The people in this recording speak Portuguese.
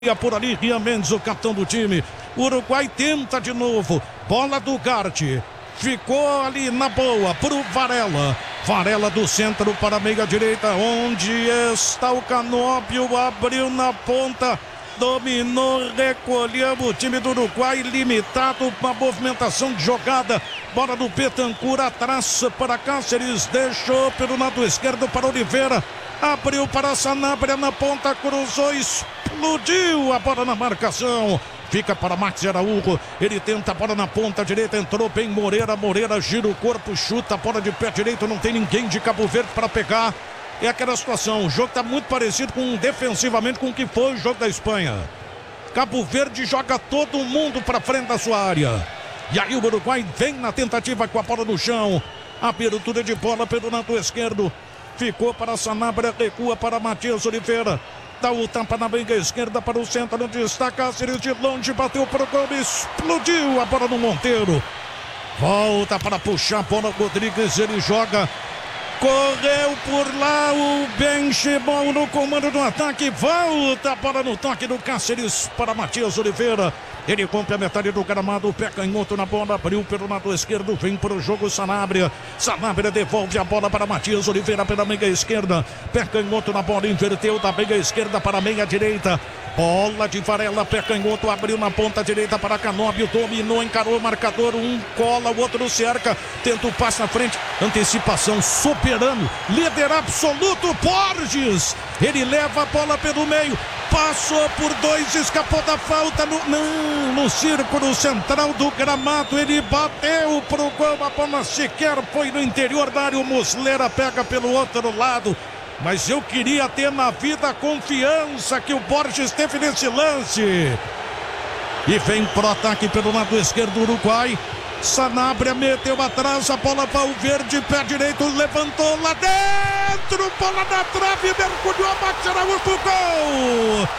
Por ali, Rian Mendes, o capitão do time. O Uruguai tenta de novo. Bola do Garte. Ficou ali na boa pro Varela. Varela do centro para a meia direita. Onde está o Canóbio? Abriu na ponta. Dominou, recolheu o time do Uruguai. Limitado, uma movimentação de jogada. Bola do Betancur atrás para Cáceres. Deixou pelo lado esquerdo para Oliveira. Abriu para Sanabria na ponta, cruzou, explodiu a bola na marcação. Fica para Max Araújo, ele tenta a bola na ponta direita, entrou bem Moreira, gira o corpo, chuta a bola de pé direito, não tem ninguém de Cabo Verde para pegar. É aquela situação, o jogo está muito parecido defensivamente com o que foi o jogo da Espanha. Cabo Verde joga todo mundo para frente da sua área. E aí o Uruguai vem na tentativa com a bola no chão. Abertura de bola pelo lado esquerdo. Ficou para Sanabria, recua para Matias Oliveira. Dá o tapa na meia esquerda para o centro, onde está Cáceres de longe, bateu para o gol, explodiu a bola no Monteiro. Volta para puxar a bola, Rodrigues, ele joga. Correu por lá o Benchimol no comando do ataque. Volta a bola no toque do Cáceres para Matias Oliveira. Ele compra a metade do gramado, pé canhoto na bola, abriu pelo lado esquerdo, vem para o jogo Sanabria. Sanabria devolve a bola para Matias Oliveira pela meia esquerda. Pé canhoto na bola, inverteu da meia esquerda para a meia direita. Bola de Varela, pé canhoto, abriu na ponta direita para Canóbio, dominou, encarou o marcador, um cola, o outro cerca, tenta o passe na frente, antecipação, soberano, líder absoluto, Borges, ele leva a bola pelo meio, passou por dois, escapou da falta, no círculo central do gramado, ele bateu pro gol, a bola sequer foi no interior da área, o Muslera pega pelo outro lado. Mas eu queria ter na vida a confiança que o Borges teve nesse lance. E vem pro ataque pelo lado esquerdo do Uruguai. Sanabria meteu atrás, a bola Valverde, pé direito, levantou lá dentro, bola na trave, mergulhou, Max Araújo pro gol.